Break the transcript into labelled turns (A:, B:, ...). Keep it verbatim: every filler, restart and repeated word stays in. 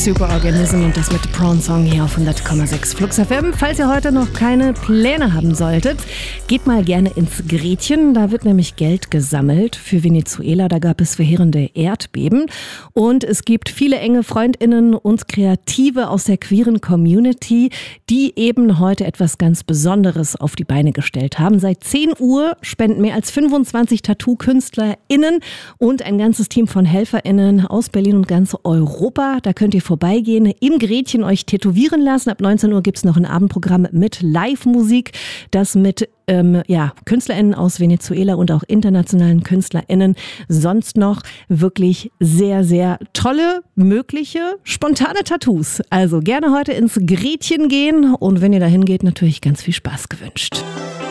A: Superorganism und das mit Prawn Song hier auf hundert Komma sechs Flux F M. Falls ihr heute noch keine Pläne haben solltet, geht mal gerne ins Gretchen. Da wird nämlich Geld gesammelt für Venezuela. Da gab es verheerende Erdbeben. Und es gibt viele enge FreundInnen und Kreative aus der queeren Community, die eben heute etwas ganz Besonderes auf die Beine gestellt haben. Seit zehn Uhr spenden mehr als fünfundzwanzig Tattoo-KünstlerInnen und ein ganzes Team von HelferInnen aus Berlin und ganz Europa. Da könnt ihr vorbeigehen, im Gretchen euch tätowieren lassen. Ab neunzehn Uhr gibt es noch ein Abendprogramm mit Live-Musik, das mit ähm, ja, KünstlerInnen aus Venezuela und auch internationalen KünstlerInnen sonst noch wirklich sehr, sehr tolle, mögliche, spontane Tattoos. Also gerne heute ins Gretchen gehen und wenn ihr dahin geht, natürlich ganz viel Spaß gewünscht.